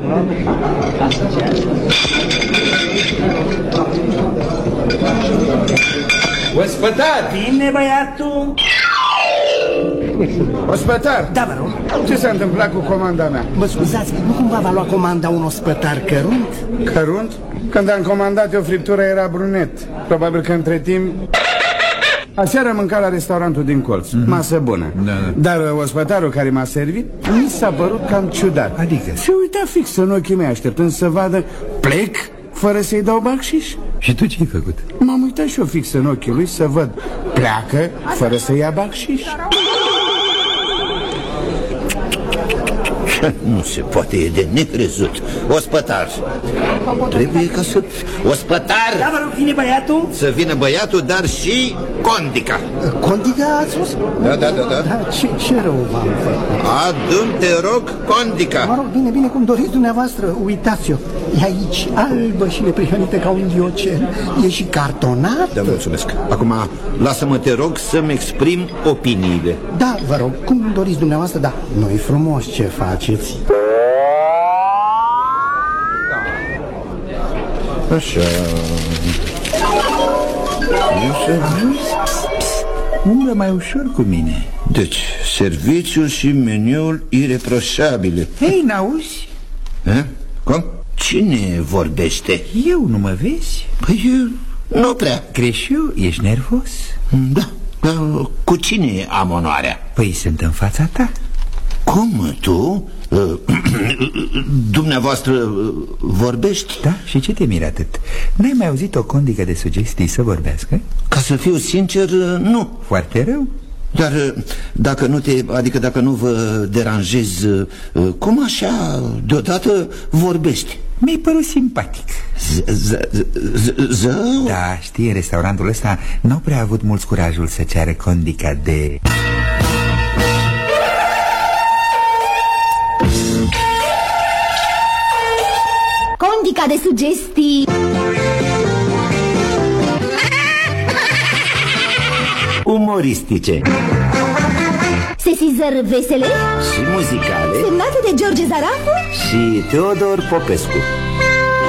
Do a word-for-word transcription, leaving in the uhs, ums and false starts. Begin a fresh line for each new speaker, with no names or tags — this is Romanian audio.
Ospătar!
Bine, băiatul!
Ospătar!
Da, vă rog.
Ce s-a întâmplat cu comanda mea?
Mă scuzați, nu cumva va lua comanda un ospătar cărunt?
Cărunt? Când am comandat eu friptura era brunet. Probabil că între timp... Aseară mânca la restaurantul din colț, mm-hmm. Masă bună,
da, da.
Dar ospătarul care m-a servit mi s-a părut cam ciudat.
Adică?
Se uita fix în ochii mei, așteptând să vadă plec fără să-i dau bacșiș.
Și tu ce-ai făcut?
M-am uitat și eu fix în ochii lui să văd pleacă fără să ia bacșiș.
Nu se poate, e de necrezut. Ospătar. Trebuie ca să... Ospătar!
Da, vă rog, vine băiatul?
Să vină băiatul, dar și Condica.
Condica ați spus?
Da, da, da, da.
Da, ce, ce rău v-am făcut?
Adu-mi, te rog, Condica.
Mă rog, bine, bine, cum doriți dumneavoastră. Uitați-o, e aici albă și neprihănită ca un diocen. E și cartonată.
Da, mulțumesc. Acum, lasă-mă, te rog, să-mi exprim opiniile.
Da, vă rog, cum doriți dumneavoastră, da. Nu-i frumos ce faceți.
Așa.
Umblă mai ușor cu mine.
Deci, serviciul și meniul ireproșabile.
Hei, n-auzi?
Eh? Cum? Cine vorbește?
Eu, nu mă vezi?
Păi, nu prea.
Crezi eu? Ești nervos?
Da, dar cu cine am onoarea?
Păi sunt în fața ta.
Cum, tu? Dumneavoastră vorbești?
Da, și ce te miri atât? N-ai mai auzit o condică de sugestii să vorbească?
Ca să fiu sincer, nu.
Foarte rău.
Dar dacă nu te, adică dacă nu vă deranjez, cum așa deodată vorbești?
Mi-ai părut simpatic.
Zău?
Da, știi, în restaurantul ăsta n-au prea avut mulți curajul să ceară condica de...
Condica de sugestii.
Umoristice.
Sesizări vesele
și muzicale.
semnate de George Zarafu
și Teodor Popescu.